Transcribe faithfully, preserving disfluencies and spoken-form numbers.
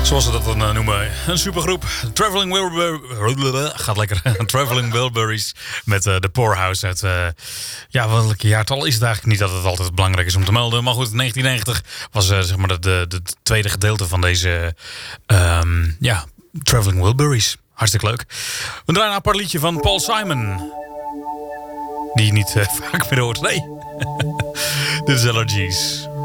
Zoals ze dat dan uh, noemen. Een supergroep. Traveling Wilburys. Gaat lekker. Traveling Wilburys. Met uh, de Poorhouse uit... Uh, ja, welk jaartal is het eigenlijk? Niet dat het altijd belangrijk is om te melden. Maar goed, negentien negentig was uh, zeg maar de, de, de tweede gedeelte van deze... Um, ja, Traveling Wilburys. Hartstikke leuk. We draaien een apart liedje van Paul Simon. Die je niet uh, vaak meer hoort. Nee. Dit is Allergies.